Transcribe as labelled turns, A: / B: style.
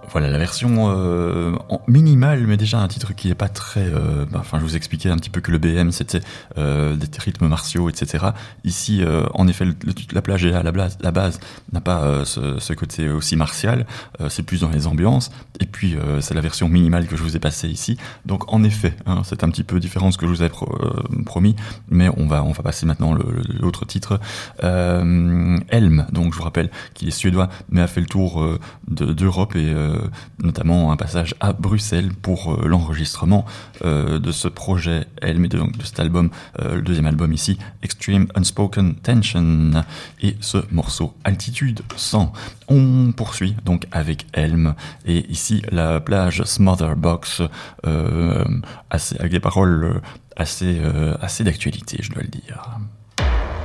A: Voilà la version minimale, mais déjà un titre qui est pas très. Je vous expliquais un petit peu que le BM c'était des rythmes martiaux, etc. Ici, en effet, la plage est à la base n'a pas ce côté aussi martial. C'est plus dans les ambiances. Et puis c'est la version minimale que je vous ai passée ici. Donc en effet, c'est un petit peu différent de ce que je vous ai promis, mais on va passer maintenant l'autre titre. Helm. Donc je vous rappelle qu'il est suédois, mais a fait le tour d'Europe et notamment un passage à Bruxelles pour l'enregistrement de ce projet Helm et de cet album, le deuxième album ici, Extreme Unspoken Tension, et ce morceau Altitude 100. On poursuit donc avec Helm et ici la plage Smotherbox, avec des paroles assez d'actualité, je dois le dire.